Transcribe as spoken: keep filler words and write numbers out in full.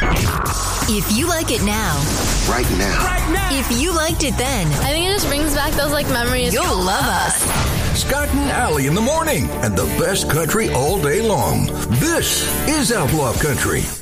If you like it now, Right now. Right now. if you liked it then, I think it just brings back those like memories. you'll love us. Scott and Allie in the morning, and the best country all day long. This is Outlaw Country.